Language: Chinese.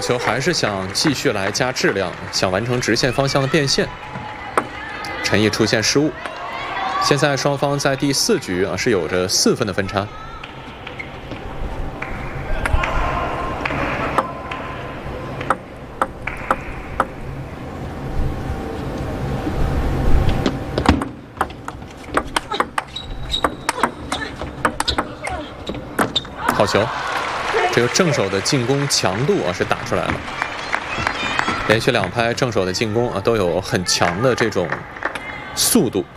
球还是想继续来加质量，想完成直线方向的变线。陈毅出现失误。现在双方在第4局是有着4分的分差。好球！这个正手的进攻强度是打出来了。连续2拍正手的进攻都有很强的这种速度。